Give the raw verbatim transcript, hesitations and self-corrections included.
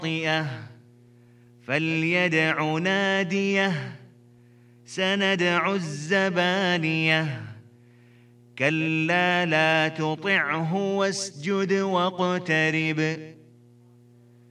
خاطئة فليدع ناديه سندع الزبانية كلا لا تطعه واسجد واقترب